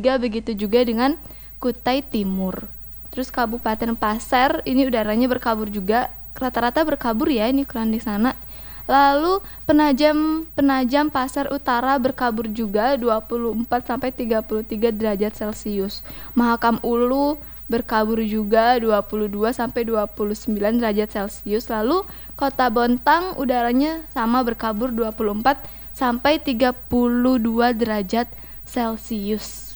23, begitu juga dengan Kutai Timur. Terus Kabupaten Pasir ini udaranya berkabur juga, rata-rata berkabur ya ini ukuran di sana. Lalu Penajam Pasir Utara berkabur juga 24 sampai 33 derajat Celcius. Mahakam Ulu berkabur juga 22 sampai 29 derajat Celcius. Lalu Kota Bontang udaranya sama berkabur 24 sampai 32 derajat Celcius.